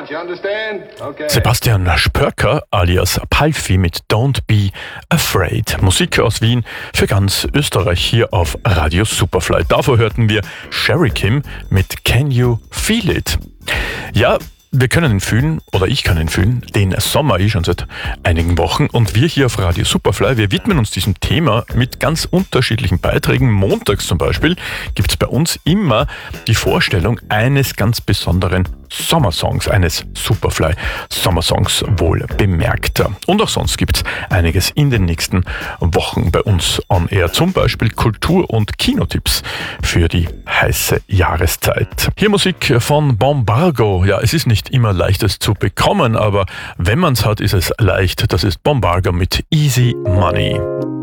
want, you understand? Okay. Sebastian Spörker alias Palfi mit Don't Be Afraid. Musik aus Wien für ganz Österreich hier auf Radio Superfly. Davor hörten wir Sherry Kim mit Can You Feel It? Ja, wir können ihn fühlen, oder ich kann ihn fühlen, den Sommer schon seit einigen Wochen. Und wir hier auf Radio Superfly, wir widmen uns diesem Thema mit ganz unterschiedlichen Beiträgen. Montags zum Beispiel gibt es bei uns immer die Vorstellung eines ganz besonderen Sommersongs, eines Superfly Sommersongs, wohl bemerkter. Und auch sonst gibt es einiges in den nächsten Wochen bei uns on air. Zum Beispiel Kultur- und Kinotipps für die heiße Jahreszeit. Hier Musik von Bombargo. Ja, es ist nicht immer leicht, es zu bekommen, aber wenn man es hat, ist es leicht. Das ist Bombargo mit Easy Money.